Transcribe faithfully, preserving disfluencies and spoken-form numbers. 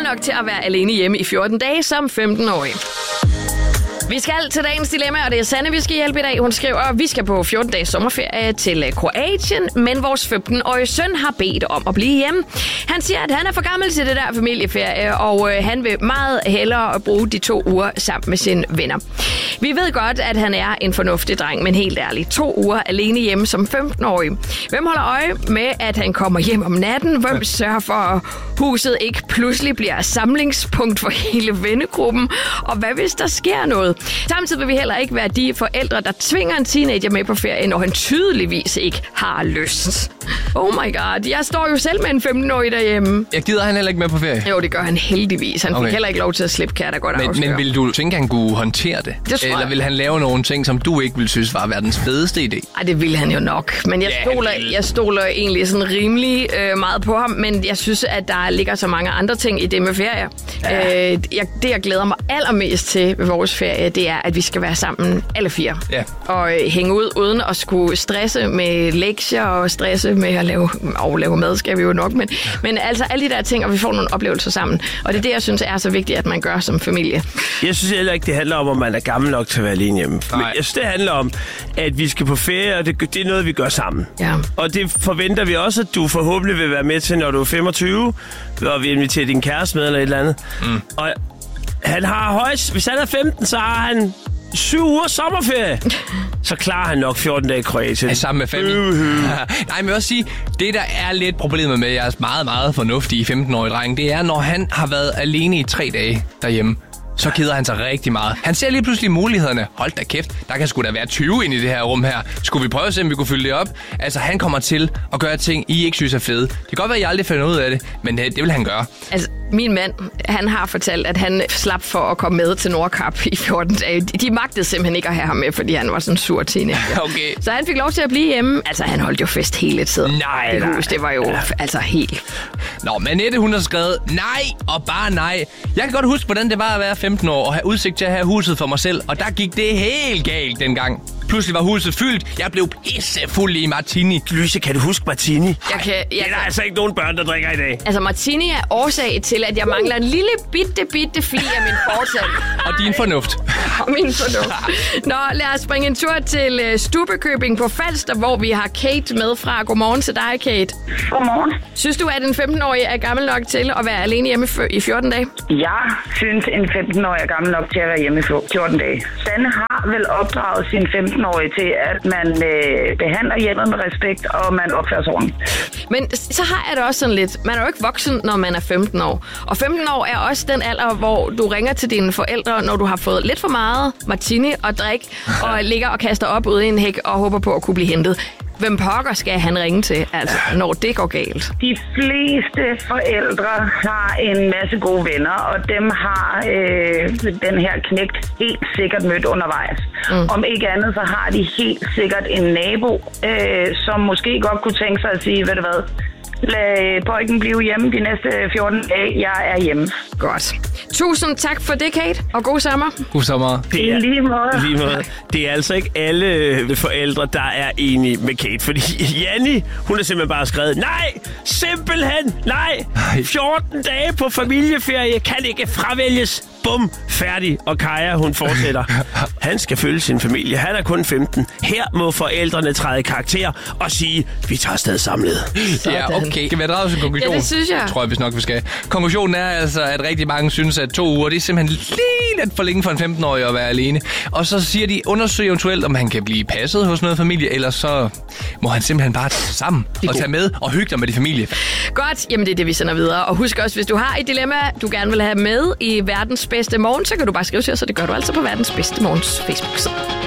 nok til at være alene hjemme i fjorten dage som femten-årig. Vi skal til dagens dilemma, og det er Sanne, vi skal hjælpe i dag. Hun skriver, at vi skal på fjorten dages sommerferie til Kroatien, men vores femten-årige søn har bedt om at blive hjemme. Han siger, at han er for gammel til det der familieferie, og øh, han vil meget hellere bruge de to uger sammen med sine venner. Vi ved godt, at han er en fornuftig dreng, men helt ærligt, to uger alene hjemme som femten-årig. Hvem holder øje med, at han kommer hjem om natten? Hvem sørger for, at huset ikke pludselig bliver samlingspunkt for hele vennegruppen? Og hvad hvis der sker noget? Samtidig vil vi heller ikke være de forældre, der tvinger en teenager med på ferie, når han tydeligvis ikke har lyst. Oh my god, jeg står jo selv med en femten-årig derhjemme. Jeg gider han heller ikke med på ferie? Jo, det gør han heldigvis. Han okay. fik heller ikke lov til at slippe, kan jeg da godt afsløre. Men, men vil du tænke, at han kunne håndtere det? Det tror Eller jeg. vil han lave nogle ting, som du ikke ville synes var verdens fedeste idé? Ej, det ville han jo nok. Men jeg, Ja, stoler, vil. jeg stoler egentlig sådan rimelig øh, meget på ham. Men jeg synes, at der ligger så mange andre ting i det med ferie. Ja. Øh, jeg, det, jeg glæder mig allermest til ved vores ferie, det er, at vi skal være sammen alle fire. Ja. Og øh, hænge ud uden at skulle stresse med lektier og stresse med at lave, og lave mad, skal vi jo nok. Men, men altså alle de der ting, og vi får nogle oplevelser sammen. Og det er det, jeg synes er så vigtigt, at man gør som familie. Jeg synes heller ikke, det handler om, om man er gammel nok til at være alene hjemme. Men jeg synes, det handler om, at vi skal på ferie, og det, det er noget, vi gør sammen. Ja. Og det forventer vi også, at du forhåbentlig vil være med til, når du er femogtyve, og vi inviterer din kæreste med eller et eller andet. Mm. Og han har højst, hvis han er femten, så har han syv uger sommerferie. Så klarer han nok fjorten dage i Kroatien. Ja, sammen med familien. Uh-huh. Nej, men jeg vil også sige, det der er lidt problemet med jeres meget, meget fornuftige femten-årige dreng, det er, når han har været alene i tre dage derhjemme, så keder han sig rigtig meget. Han ser lige pludselig mulighederne. Hold da kæft, der kan sgu da være tyve ind i det her rum her. Skulle vi prøve at se, om vi kunne fylde det op? Altså, han kommer til at gøre ting, I ikke synes er fede. Det kan godt være, at I aldrig finder ud af det, men det, det vil han gøre. Altså, min mand, han har fortalt, at han slap for at komme med til Nordkap i fjorten dage. De magtede simpelthen ikke at have ham med, fordi han var sådan en sur teenager. Okay. Så han fik lov til at blive hjemme. Altså, han holdt jo fest hele tiden. Nej, det nej. hus, det var jo ja. altså helt... Nå, men Annette, hun har skrevet nej og bare nej. Jeg kan godt huske, hvordan det var at være femten år og have udsigt til at have huset for mig selv, og der gik det helt galt dengang. Pludselig var huset fyldt. Jeg blev pissefuld i martini. Lyse, kan du huske martini? Jeg kan, jeg Det er der altså ikke nogen børn, der drikker i dag. Altså, martini er årsag til, at jeg mangler en lille bitte, bitte fli af min fortand. Og din fornuft. Og min fornuft. Nå, lad os springe en tur til uh, Stubbekøbing på Falster, hvor vi har Kate med fra. Godmorgen til dig, Kate. Godmorgen. Synes du, at en femten-årig er gammel nok til at være alene hjemme i fjorten dage? Jeg synes, en femten-årig er gammel nok til at være hjemme i fjorten dage. Sanne har vel opdraget sin femten-årige til, at man øh, behandler hjemmet med respekt, og man opfører sig ordentligt. Men så har jeg det også sådan lidt. Man er jo ikke voksen, når man er femten år. Og femten år er også den alder, hvor du ringer til dine forældre, når du har fået lidt for meget martini og drik, og ligger og kaster op ude i en hæk og håber på at kunne blive hentet. Hvem pokker skal han ringe til, altså, når det går galt? De fleste forældre har en masse gode venner, og dem har øh, den her knægt helt sikkert mødt undervejs. Mm. Om ikke andet, så har de helt sikkert en nabo, øh, som måske godt kunne tænke sig at sige, ved du hvad, lad pojken blive hjemme de næste fjorten dage. Jeg er hjemme. Godt. Tusind tak for det, Kate, og god sommer. God sommer. Det er lige måde. Lige måde. Det er altså ikke alle forældre, der er enige med Kate, fordi Janni, hun har simpelthen bare skrevet, nej, simpelthen, nej, fjorten dage på familieferie kan ikke fravælges. Bum, færdig. Og Kaja, hun fortsætter. Han skal følge sin familie. Han er kun femten. Her må forældrene træde i karakter og sige, vi tager afsted samlet. Ja, okay. Skal vi have draget en konklusion? Ja, det synes jeg. Tror jeg, hvis nok vi skal. Konklusionen er altså, at rigtig mange synes, at to uger, det er simpelthen lige lidt for længe for en femten-årig at være alene. Og så siger de, undersøg eventuelt, om han kan blive passet hos noget familie, eller så må han simpelthen bare tage sammen og tage med og hygge dig med din familie. Godt, jamen det er det, vi sender videre. Og husk også, hvis du har et dilemma, du gerne vil have med i verdens bedste morgen, så kan du bare skrive til os, og det gør du altså på verdens bedste morgens Facebook-side.